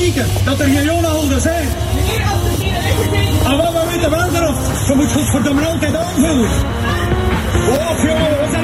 kijken dat er geen jongehouders zijn. En wat we weten wel erop, ze moet godverdomme altijd aanvoeren. Och jongen,